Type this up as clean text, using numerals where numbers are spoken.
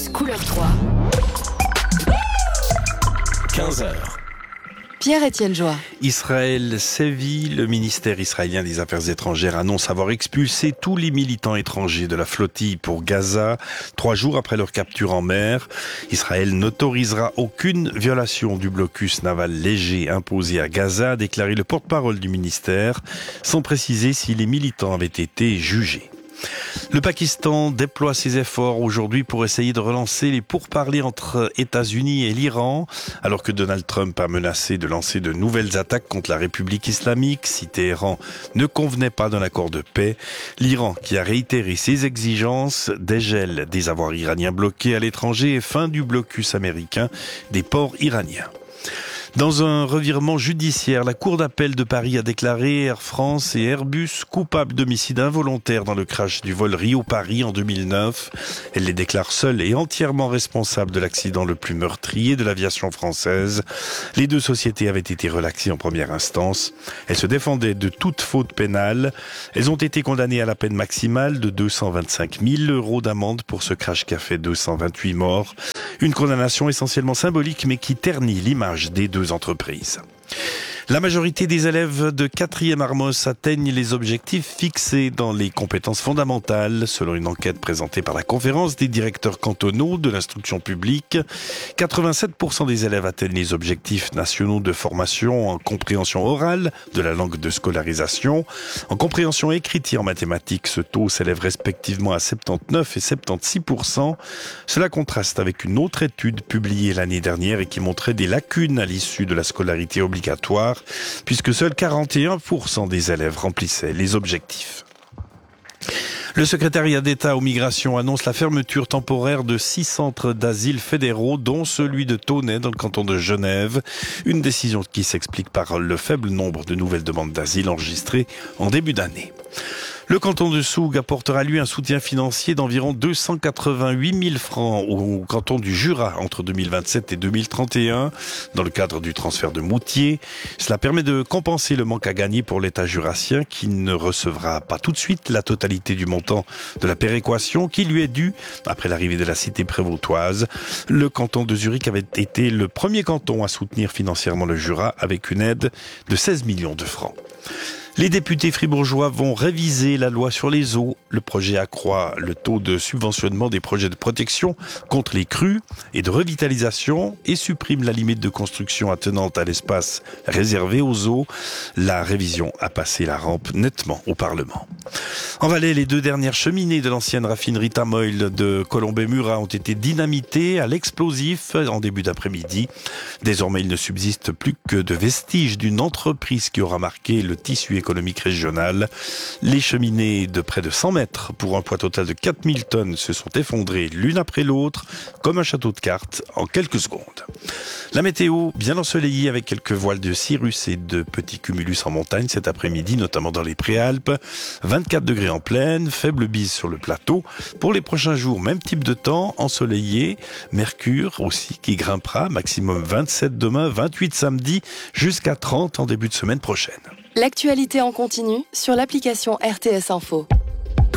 Plus couleur 3. 15h. Pierre-Étienne Joie. Israël sévit. Le ministère israélien des Affaires étrangères annonce avoir expulsé tous les militants étrangers de la flottille pour Gaza, 3 jours après leur capture en mer. Israël n'autorisera aucune violation du blocus naval léger imposé à Gaza, a déclaré le porte-parole du ministère, sans préciser si les militants avaient été jugés. Le Pakistan déploie ses efforts aujourd'hui pour essayer de relancer les pourparlers entre États-Unis et l'Iran, alors que Donald Trump a menacé de lancer de nouvelles attaques contre la République islamique si Téhéran ne convenait pas d'un accord de paix. L'Iran, qui a réitéré ses exigences, dégel des avoirs iraniens bloqués à l'étranger et fin du blocus américain des ports iraniens. Dans un revirement judiciaire, la Cour d'appel de Paris a déclaré Air France et Airbus coupables d'homicide involontaire dans le crash du vol Rio-Paris en 2009. Elle les déclare seuls et entièrement responsables de l'accident le plus meurtrier de l'aviation française. Les 2 sociétés avaient été relaxées en première instance. Elles se défendaient de toute faute pénale. Elles ont été condamnées à la peine maximale de 225 000 € d'amende pour ce crash qui a fait 228 morts. Une condamnation essentiellement symbolique mais qui ternit l'image des 2 entreprises. La majorité des élèves de 4e Armos atteignent les objectifs fixés dans les compétences fondamentales, selon une enquête présentée par la conférence des directeurs cantonaux de l'instruction publique. 87% des élèves atteignent les objectifs nationaux de formation en compréhension orale de la langue de scolarisation. En compréhension écrite et en mathématiques, ce taux s'élève respectivement à 79 et 76%. Cela contraste avec une autre étude publiée l'année dernière et qui montrait des lacunes à l'issue de la scolarité obligatoire, puisque seuls 41% des élèves remplissaient les objectifs. Le secrétariat d'État aux migrations annonce la fermeture temporaire de 6 centres d'asile fédéraux, dont celui de Thaunay dans le canton de Genève. Une décision qui s'explique par le faible nombre de nouvelles demandes d'asile enregistrées en début d'année. Le canton de Soug apportera lui un soutien financier d'environ 288 000 francs au canton du Jura entre 2027 et 2031 dans le cadre du transfert de Moutier. Cela permet de compenser le manque à gagner pour l'État jurassien qui ne recevra pas tout de suite la totalité du montant de la péréquation qui lui est due après l'arrivée de la cité prévôtoise. Le canton de Zurich avait été le premier canton à soutenir financièrement le Jura avec une aide de 16 millions de francs. Les députés fribourgeois vont réviser la loi sur les eaux. Le projet accroît le taux de subventionnement des projets de protection contre les crues et de revitalisation et supprime la limite de construction attenante à l'espace réservé aux eaux. La révision a passé la rampe nettement au Parlement. En Valais, les 2 dernières cheminées de l'ancienne raffinerie Tamoil de Colombey-Murat ont été dynamitées à l'explosif en début d'après-midi. Désormais, il ne subsiste plus que de vestiges d'une entreprise qui aura marqué le tissu économique régional. Les cheminées de près de 100 mètres pour un poids total de 4000 tonnes se sont effondrées l'une après l'autre, comme un château de cartes, en quelques secondes. La météo, bien ensoleillée avec quelques voiles de cirrus et de petits cumulus en montagne cet après-midi, notamment dans les Préalpes. 24 degrés en plaine, faible bise sur le plateau. Pour les prochains jours, même type de temps, ensoleillé. Mercure aussi qui grimpera, maximum 27 demain, 28 samedi, jusqu'à 30 en début de semaine prochaine. L'actualité en continu sur l'application RTS Info.